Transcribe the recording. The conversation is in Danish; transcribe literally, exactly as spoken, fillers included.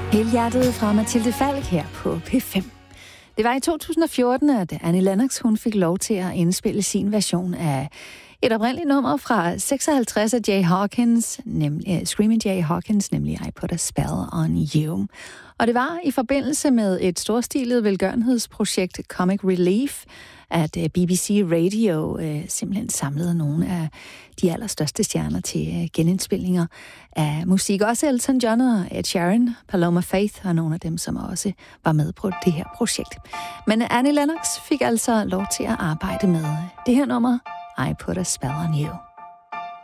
Helhjertet fra Mathilde Falk her på P fem. Det var i to tusind og fjorten, at Annie Lennox hun fik lov til at indspille sin version af et oprindeligt nummer fra seksoghalvtreds af Jay Hawkins, nemlig uh, Screaming Jay Hawkins, nemlig I Put a Spell on You. Og det var i forbindelse med et storstilet velgørenhedsprojekt Comic Relief, at B B C Radio øh, simpelthen samlede nogle af de allerstørste stjerner til øh, genindspilninger af musik. Også Elton John og Ed Sheeran, Paloma Faith og nogle af dem, som også var med på det her projekt. Men Annie Lennox fik altså lov til at arbejde med det her nummer, I Put a Spell on You.